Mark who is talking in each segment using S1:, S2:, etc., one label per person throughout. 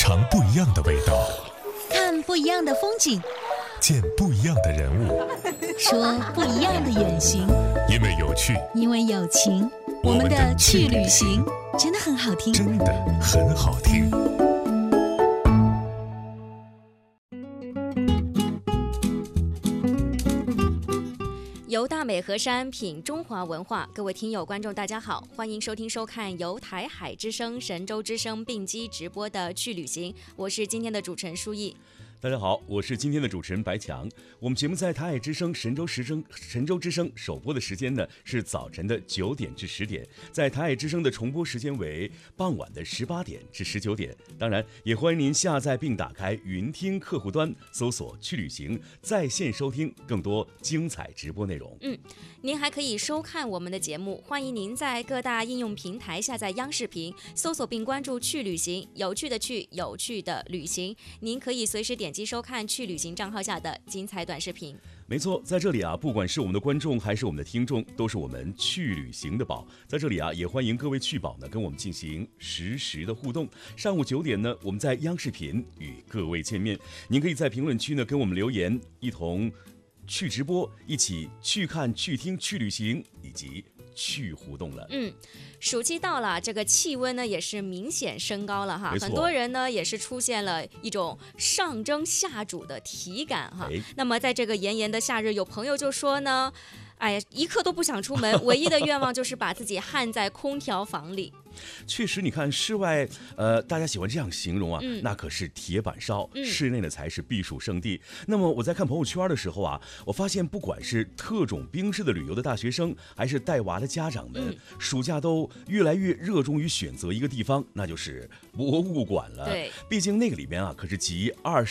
S1: 尝不一样的味道，
S2: 看不一样的风景，
S1: 见不一样的人物，
S2: 说不一样的远行。
S1: 因为有趣，
S2: 因为有情，我们的去旅行真的很好听，
S1: 真的很好听。
S3: 游大美河山，品中华文化。各位听友观众大家好，欢迎收听收看由台海之声、神州之声并机直播的去旅行，我是今天的主持人舒毅。
S4: 大家好，我是今天的主持人白强。我们节目在台海之声、神州之声首播的时间呢是早晨的9点至10点，在台海之声的重播时间为傍晚的18点至19点。当然，也欢迎您下载并打开云听客户端，搜索“去旅行”，在线收听更多精彩直播内容。
S3: 您还可以收看我们的节目，欢迎您在各大应用平台下载央视频，搜索并关注“去旅行”，有趣的去，有趣的旅行。您可以随时点击收看去旅行账号下的精彩短视频。
S4: 没错，在这里啊，不管是我们的观众还是我们的听众，都是我们去旅行的宝。在这里啊，也欢迎各位去宝呢跟我们进行实时的互动。上午9点呢，我们在央视频与各位见面。您可以在评论区呢跟我们留言，一同去直播，一起去看、去听、去旅行以及去互动了。
S3: 暑期到了，这个气温呢也是明显升高了哈，很多人呢也是出现了一种上蒸下煮的体感哈。那么在这个炎炎的夏日，有朋友就说呢，一刻都不想出门，唯一的愿望就是把自己焊在空调房里。
S4: 确实，你看室外，大家喜欢这样形容啊，那可是铁板烧，室内呢才是避暑胜地。那么我在看朋友圈的时候啊，我发现不管是特种兵式的旅游的大学生，还是带娃的家长们，暑假都越来越热衷于选择一个地方，那就是博物馆了。
S3: 对，
S4: 毕竟那个里面啊，可是集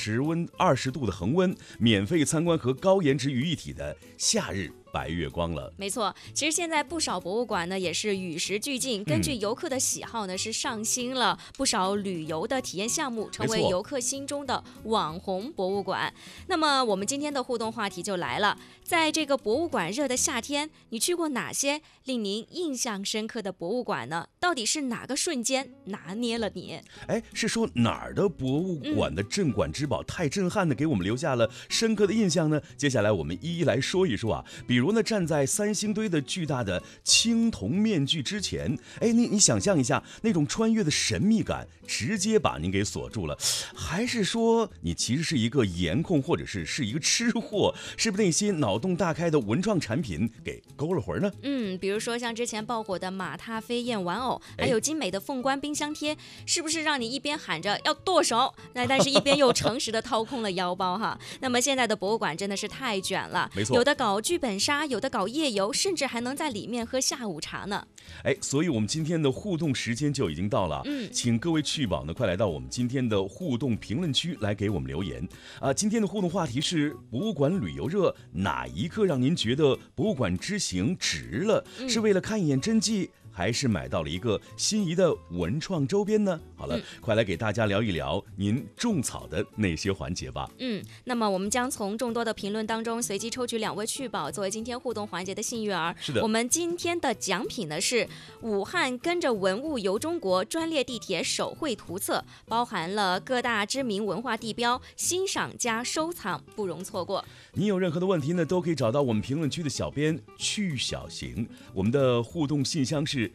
S4: 20度的恒温，免费参观和高颜值于一体的夏日白月光了。
S3: 没错，其实现在不少博物馆呢也是与时俱进，根据游客的喜好呢是上新了不少旅游的体验项目，成为游客心中的网红博物馆。那么我们今天的互动话题就来了，在这个博物馆热的夏天，你去过哪些令您印象深刻的博物馆呢？到底是哪个瞬间拿捏了你？
S4: 是说哪儿的博物馆的镇馆之宝太震撼的，给我们留下了深刻的印象呢？接下来我们一一来说一说啊。比如呢，站在三星堆的巨大的青铜面具之前，你想象一下那种穿越的神秘感，直接把您给锁住了。还是说你其实是一个颜控，或者是一个吃货？是不是那些脑洞大开的文创产品给勾了魂呢？
S3: 比如说像之前爆火的马踏飞燕玩偶，还有精美的凤冠冰箱贴，是不是让你一边喊着要剁手，但是一边又诚实的掏空了腰包哈？那么现在的博物馆真的是太卷了，
S4: 没错，
S3: 有的搞剧本杀，有的搞夜游，甚至还能在里面喝下午茶呢。
S4: 所以我们今天的互动时间就已经到了，请各位去宝呢快来到我们今天的互动评论区来给我们留言啊！今天的互动话题是博物馆旅游热，哪一刻让您觉得博物馆之行值了？是为了看一眼真迹，还是买到了一个心仪的文创周边呢？好了，快来给大家聊一聊您种草的那些环节吧。
S3: 那么我们将从众多的评论当中随机抽取2位去宝作为今天互动环节的幸运儿。
S4: 是的，
S3: 我们今天的奖品呢是武汉跟着文物游中国专列地铁手绘图册，包含了各大知名文化地标，欣赏加收藏，不容错过。
S4: 你有任何的问题呢，都可以找到我们评论区的小编去小行，我们的互动信箱是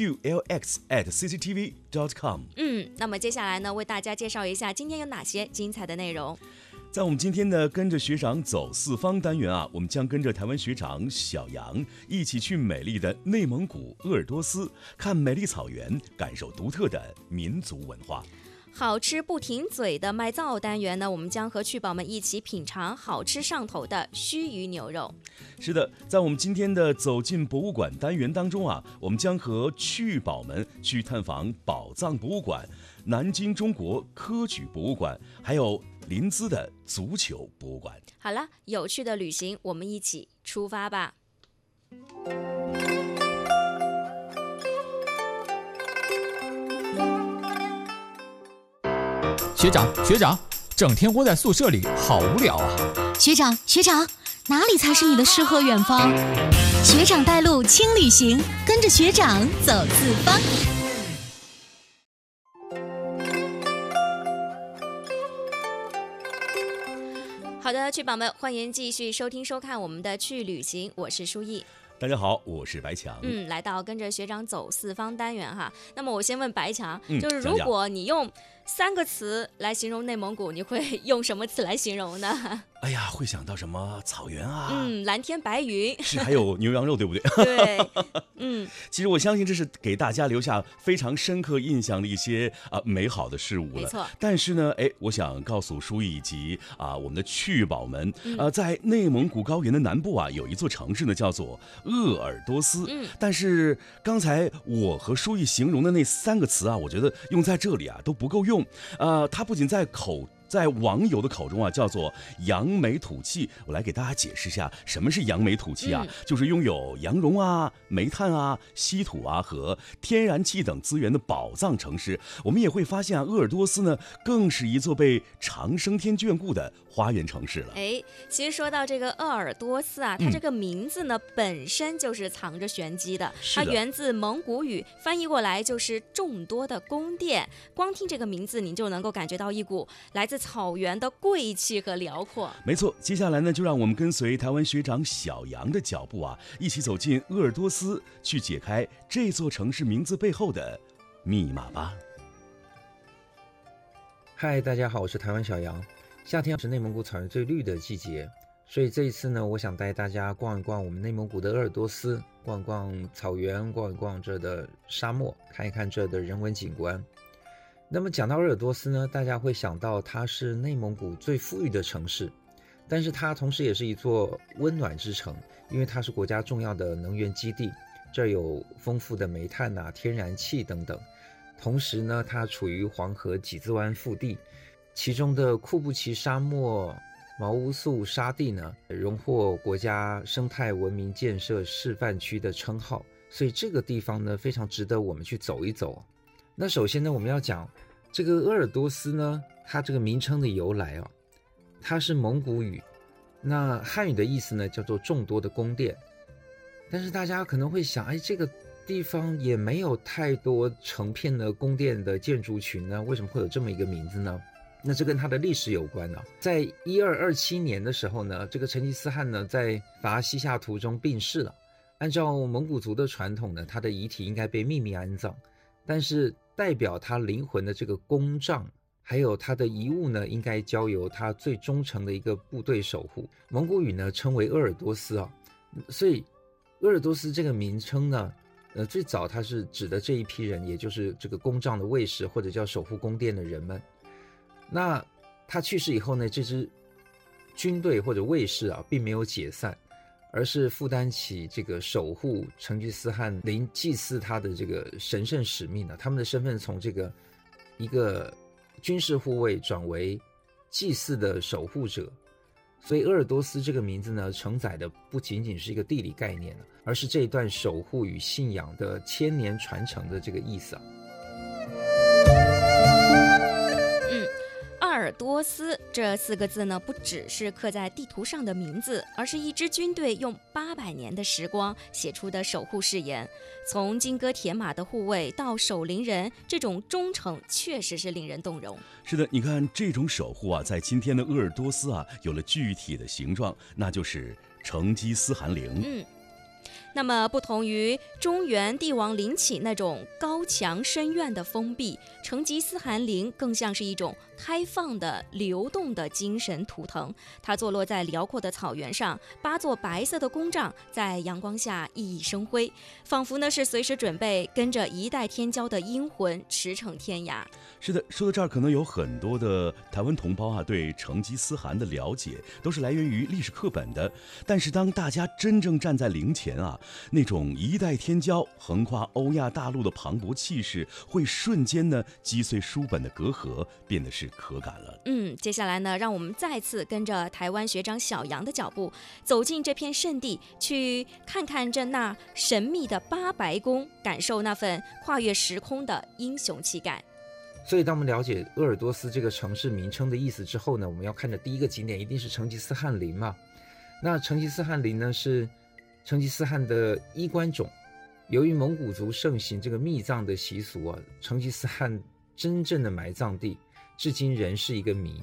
S4: qlx@cctv.com。
S3: 那么接下来呢，为大家介绍一下今天有哪些精彩的内容。
S4: 在我们今天的跟着学长走四方单元啊，我们将跟着台湾学长小杨一起去美丽的内蒙古鄂尔多斯，看美丽草原，感受独特的民族文化。
S3: 好吃不停嘴的卖灶单元呢，我们将和去宝们一起品尝好吃上头的须臾牛肉。
S4: 是的，在我们今天的走进博物馆单元当中啊，我们将和去宝们去探访宝藏博物馆、南京中国科举博物馆，还有临淄的足球博物馆。
S3: 好了，有趣的旅行，我们一起出发吧。
S5: 学长，整天窝在宿舍里好无聊啊。
S2: 学长，哪里才是你的诗和远方？学长带路轻旅行，跟着学长走四方。
S3: 好的，去宝们，欢迎继续收听收看我们的去旅行，我是舒毅。
S4: 大家好，我是白强。
S3: 来到跟着学长走四方单元哈。那么我先问白强，就是
S4: 讲讲
S3: 如果你用3个词来形容内蒙古，你会用什么词来形容呢？
S4: 哎呀，会想到什么草原啊？
S3: 蓝天白云。
S4: 是还有牛羊肉，对不对？
S3: 对，
S4: 其实我相信这是给大家留下非常深刻印象的一些美好的事物了。
S3: 没错。
S4: 但是呢，我想告诉舒毅以及我们的趣宝们，在内蒙古高原的南部有一座城市呢，叫做鄂尔多斯。但是刚才我和舒毅形容的那3个词我觉得用在这里都不够用。它不仅在网友的口中叫做扬眉吐气。我来给大家解释一下什么是扬眉吐气就是拥有羊绒煤炭稀土和天然气等资源的宝藏城市。我们也会发现鄂尔多斯呢，更是一座被长生天眷顾的花园城市了。
S3: 其实说到这个鄂尔多斯它这个名字呢，本身就是藏着玄机的。它源自蒙古语，翻译过来就是众多的宫殿。光听这个名字，你就能够感觉到一股来自草原的贵气和辽阔。
S4: 没错，接下来呢，就让我们跟随台湾学长小杨的脚步一起走进鄂尔多斯，去解开这座城市名字背后的密码吧。
S6: 嗨，大家好，我是台湾小杨。夏天是内蒙古草原最绿的季节，所以这一次呢，我想带大家逛一逛我们内蒙古的鄂尔多斯，逛一逛草原，逛一逛这的沙漠，看一看这的人文景观。那么讲到鄂尔多斯呢，大家会想到它是内蒙古最富裕的城市，但是它同时也是一座温暖之城，因为它是国家重要的能源基地，这儿有丰富的煤炭天然气等等。同时呢，它处于黄河几兹湾腹地，其中的库布齐沙漠毛乌素沙地呢，荣获国家生态文明建设示范区的称号，所以这个地方呢，非常值得我们去走一走。那首先呢，我们要讲这个鄂尔多斯呢，它这个名称的由来它是蒙古语，那汉语的意思呢叫做众多的宫殿。但是大家可能会想，这个地方也没有太多成片的宫殿的建筑群呢，为什么会有这么一个名字呢？那这跟它的历史有关在1227年的时候呢，这个成吉思汗呢在伐西夏途中病逝了。按照蒙古族的传统呢，他的遗体应该被秘密安葬，但是代表他灵魂的这个公杖还有他的遗物呢，应该交由他最忠诚的一个部队守护。蒙古语呢称为鄂尔多斯所以鄂尔多斯这个名称呢，最早它是指的这一批人，也就是这个公杖的卫士或者叫守护宫殿的人们。那他去世以后呢，这支军队或者卫士并没有解散，而是负担起这个守护成吉思汗陵祭祀他的这个神圣使命他们的身份从这个一个军事护卫转为祭祀的守护者。所以鄂尔多斯这个名字呢，承载的不仅仅是一个地理概念而是这一段守护与信仰的千年传承的这个意思
S3: 鄂尔多斯这4个字呢，不只是刻在地图上的名字，而是一支军队用800年的时光写出的守护誓言。从金戈铁马的护卫到守陵人，这种忠诚确实是令人动容。
S4: 是的，你看这种守护在今天的鄂尔多斯有了具体的形状，那就是成吉思汗陵。
S3: 那么不同于中原帝王陵寝那种高墙深院的封闭，成吉思汗陵更像是一种开放的流动的精神图腾。它坐落在辽阔的草原上，8座白色的宫杖在阳光下熠熠生辉，仿佛呢是随时准备跟着一代天骄的英魂驰骋天涯。
S4: 是的，说到这儿，可能有很多的台湾同胞对成吉思汗的了解都是来源于历史课本的，但是当大家真正站在陵前那种一代天骄横跨欧亚大陆的磅礴气势，会瞬间呢击碎书本的隔阂，变得是可感了。
S3: 接下来呢，让我们再次跟着台湾学长小杨的脚步，走进这片圣地，去看看那神秘的8白宫，感受那份跨越时空的英雄气概。
S6: 所以当我们了解鄂尔多斯这个城市名称的意思之后呢，我们要看的第一个景点一定是成吉思汗陵嘛。那成吉思汗陵呢，是成吉思汗的衣冠冢。由于蒙古族盛行这个密葬的习俗成吉思汗真正的埋葬地至今仍是一个谜。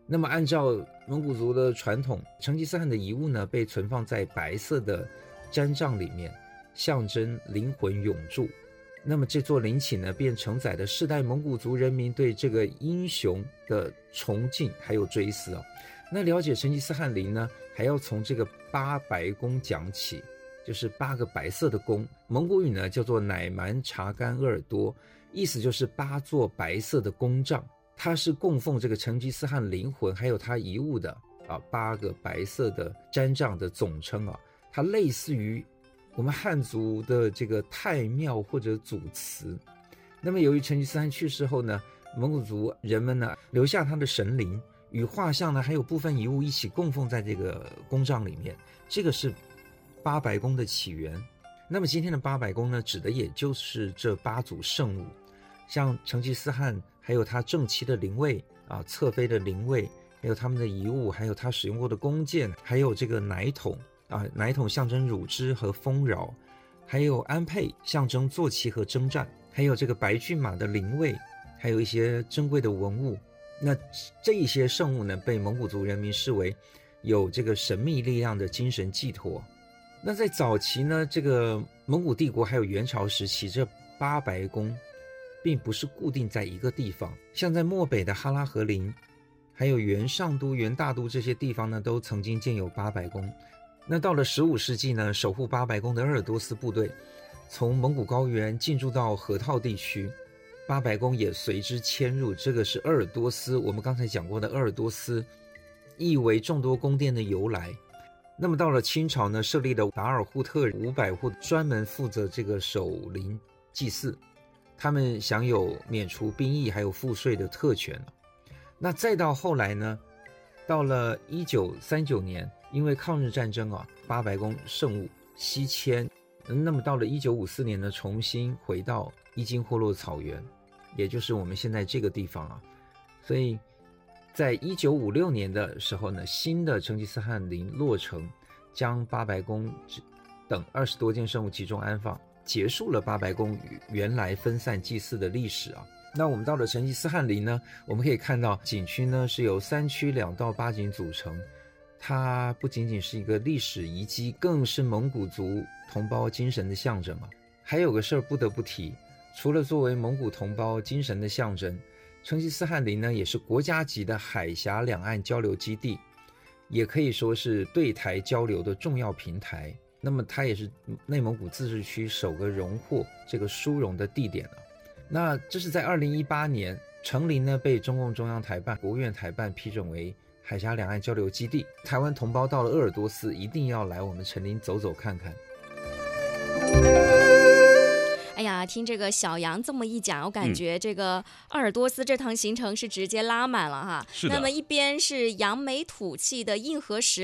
S6: 那么按照蒙古族的传统，成吉思汗的遗物呢被存放在白色的毡帐里面，象征灵魂永驻。那么这座陵寝呢，便承载了世代蒙古族人民对这个英雄的崇敬还有追思啊。那了解成吉思汗陵呢，还要从这个八白宫讲起，就是8个白色的宫，蒙古语呢叫做乃蛮察干鄂尔多，意思就是8座白色的宫帐，它是供奉这个成吉思汗灵魂还有他遗物的8个白色的毡帐的总称啊，它类似于我们汉族的这个太庙或者祖祠。那么由于成吉思汗去世后呢，蒙古族人们呢留下他的神灵与画像呢，还有部分遗物一起供奉在这个宫帐里面，这个是八白宫的起源。那么今天的八白宫呢，指的也就是这8组圣物，像成吉思汗还有他正妻的灵位侧妃的灵位，还有他们的遗物，还有他使用过的弓箭，还有这个奶桶奶桶象征乳汁和丰饶，还有鞍辔象征坐骑和征战，还有这个白骏马的灵位，还有一些珍贵的文物。那这一些圣物呢，被蒙古族人民视为有这个神秘力量的精神寄托。那在早期呢，这个蒙古帝国还有元朝时期，这八白宫并不是固定在一个地方，像在漠北的哈拉和林，还有元上都、元大都这些地方呢，都曾经建有八白宫。那到了15世纪呢，守护八白宫的鄂尔多斯部队从蒙古高原进驻到河套地区，八白宫也随之迁入。这个是鄂尔多斯，我们刚才讲过的鄂尔多斯，意为众多宫殿的由来。那么到了清朝呢，设立了达尔扈特500户，专门负责这个守陵祭祀，他们享有免除兵役还有赋税的特权。那再到后来呢，到了1939年，因为抗日战争八白宫圣物西迁，那么到了1954年呢，重新回到伊金霍洛草原，也就是我们现在这个地方所以在1956年的时候呢，新的成吉思汗陵落成，将八白宫等20多件圣物集中安放，结束了八白宫原来分散祭祀的历史那我们到了成吉思汗陵呢，我们可以看到景区呢是由3区2道8景组成，它不仅仅是一个历史遗迹，更是蒙古族同胞精神的象征还有个事儿不得不提，除了作为蒙古同胞精神的象征，成吉思汗陵呢也是国家级的海峡两岸交流基地，也可以说是对台交流的重要平台。那么它也是内蒙古自治区首个荣获这个殊荣的地点那这是在2018年，成陵呢被中共中央台办、国务院台办批准为海峡两岸交流基地。台湾同胞到了鄂尔多斯，一定要来我们成陵走走看看。
S3: 哎呀，听这个小杨这么一讲，我感觉这个鄂尔多斯这趟行程是直接拉满了哈。
S4: 是的。
S3: 那么一边是扬眉吐气的硬核实